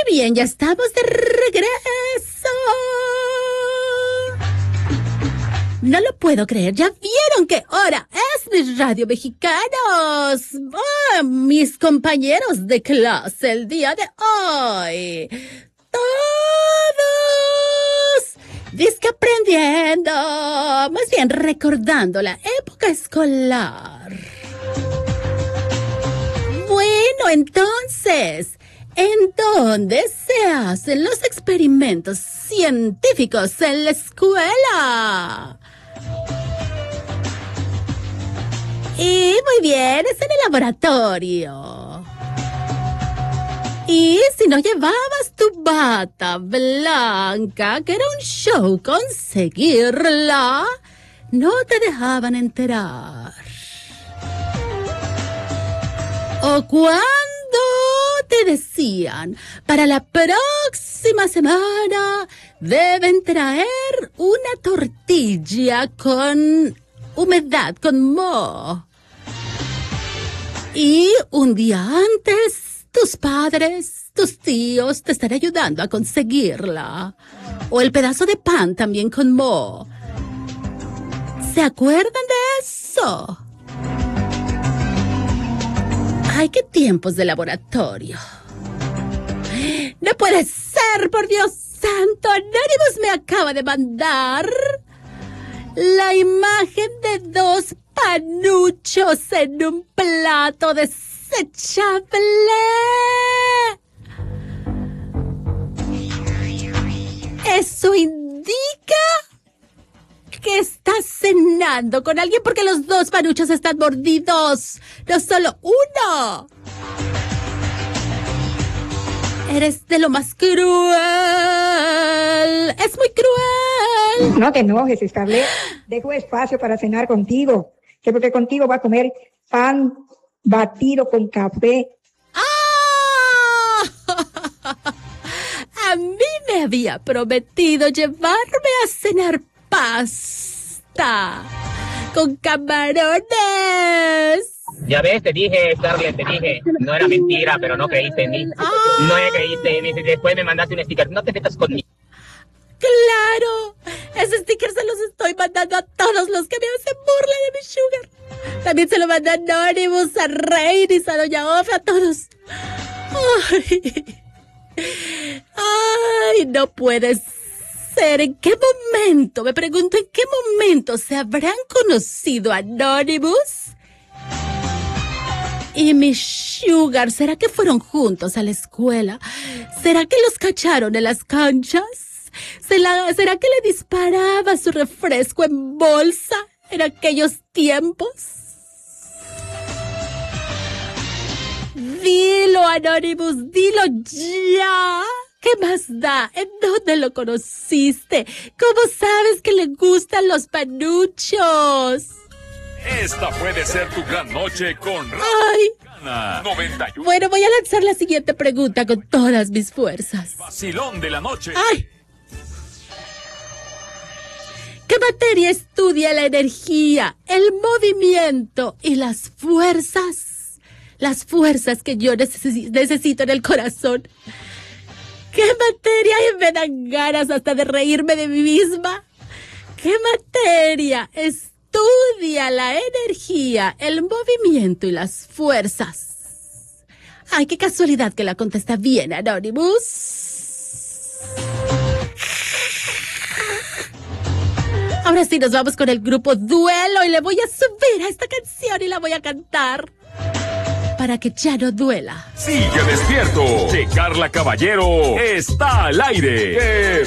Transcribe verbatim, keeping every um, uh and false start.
bien, ya estamos de regreso. No lo puedo creer, ¿ya vieron qué hora es, mis radio mexicanos? Oh, mis compañeros de clase el día de hoy. Todos disque aprendiendo, más bien recordando la época escolar. Bueno, entonces, ¿en dónde se hacen los experimentos científicos en la escuela? Y muy bien, es en el laboratorio. Y si no llevabas tu bata blanca, que era un show conseguirla, no te dejaban enterar. O cuando te decían, para la próxima semana deben traer una tortilla con humedad, con moho. Y un día antes, tus padres, tus tíos te están ayudando a conseguirla. O el pedazo de pan también con moho. ¿Se acuerdan de eso? ¡Ay, qué tiempos de laboratorio! ¡No puede ser, por Dios santo! Anonymous me acaba de mandar la imagen de dos panuchos en un plato desechable. Eso indica que estás cenando con alguien porque los dos panuchos están mordidos, no solo uno. Eres de lo más cruel. Es muy cruel. No te enojes, Scarlett. Dejo espacio para cenar contigo. Que porque contigo va a comer pan batido con café. ¡Ah! A mí me había prometido llevarme a cenar pasta con camarones. Ya ves, te dije, Scarlett, te dije. No era mentira, pero no creíste en mí. Ah. No creíste en mí. Después me mandaste un sticker. No te metas conmigo. ¡Claro! Ese sticker se los estoy mandando a todos los que me hacen burla de mi sugar. También se lo manda a Anonymous, a Reinis, a Doña Ofe, a todos. ¡Ay! ¡Ay! No puede ser. ¿En qué momento? Me pregunto, ¿en qué momento se habrán conocido Anonymous y mi sugar? ¿Será que fueron juntos a la escuela? ¿Será que los cacharon en las canchas? ¿Será, ¿Será que le disparaba su refresco en bolsa en aquellos tiempos? Dilo, Anonymous, dilo ya. ¿Qué más da? ¿En dónde lo conociste? ¿Cómo sabes que le gustan los panuchos? Esta puede ser tu gran noche con Ay. noventa y uno. Bueno, voy a lanzar la siguiente pregunta con todas mis fuerzas. Vacilón de la noche. ¡Ay! ¿Qué materia estudia la energía, el movimiento y las fuerzas? Las fuerzas que yo neces- necesito en el corazón. ¿Qué materia? Y me dan ganas hasta de reírme de mí misma. ¿Qué materia estudia la energía, el movimiento y las fuerzas? Ay, qué casualidad que la contesta bien, Anonymous. Ahora sí nos vamos con el grupo Duelo y le voy a subir a esta canción y la voy a cantar para que ya no duela. Sigue despierto. Que Carla Caballero está al aire.